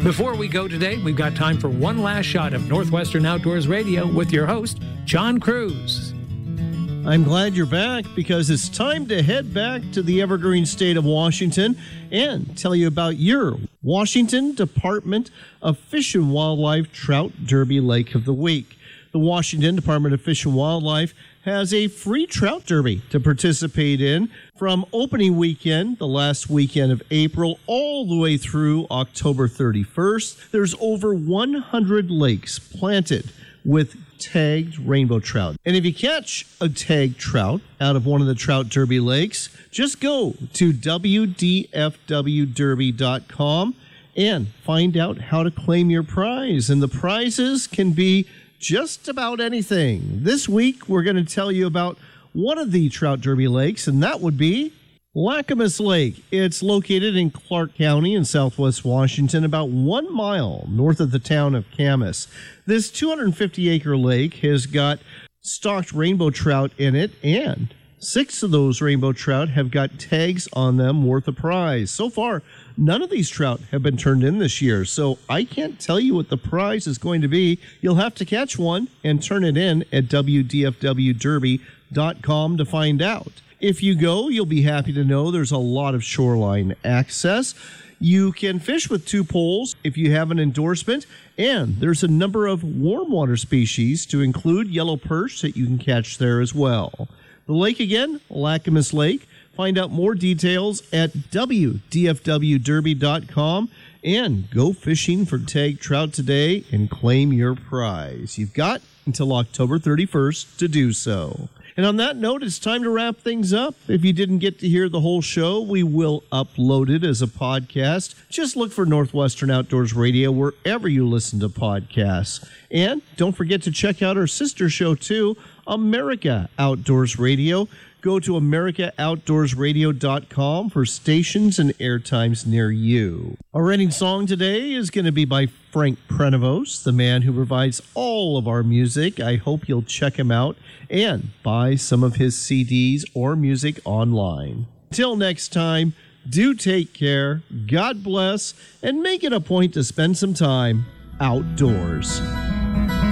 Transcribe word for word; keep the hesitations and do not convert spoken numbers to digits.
Before we go today, we've got time for one last shot of Northwestern Outdoors Radio with your host, John Cruz. I'm glad you're back because it's time to head back to the evergreen state of Washington and tell you about your Washington Department of Fish and Wildlife Trout Derby Lake of the Week. The Washington Department of Fish and Wildlife has a free trout derby to participate in from opening weekend, the last weekend of April, all the way through October thirty-first. There's over one hundred lakes planted with tagged rainbow trout. And if you catch a tagged trout out of one of the trout derby lakes, just go to w d f w derby dot com and find out how to claim your prize. And the prizes can be just about anything. This week, we're going to tell you about one of the trout derby lakes, and that would be Lacamas Lake. It's located in Clark County in southwest Washington, about one mile north of the town of Camas. This two hundred fifty acre lake has got stocked rainbow trout in it, and six of those rainbow trout have got tags on them worth a prize. So far, none of these trout have been turned in this year, so I can't tell you what the prize is going to be. You'll have to catch one and turn it in at w d f w derby dot com to find out. If you go, you'll be happy to know there's a lot of shoreline access. You can fish with two poles if you have an endorsement, and there's a number of warm water species to include yellow perch that you can catch there as well. The lake again, Lacamas Lake. Find out more details at w d f w derby dot com and go fishing for tagged trout today and claim your prize. You've got until October thirty-first to do so. And on that note, it's time to wrap things up. If you didn't get to hear the whole show, we will upload it as a podcast. Just look for Northwestern Outdoors Radio wherever you listen to podcasts. And don't forget to check out our sister show, too, America Outdoors Radio. Go to america outdoors radio dot com for stations and airtimes near you. Our ending song today is going to be by Frank Prenevos, the man who provides all of our music. I hope you'll check him out and buy some of his C Ds or music online. Until next time, do take care, God bless, and make it a point to spend some time outdoors.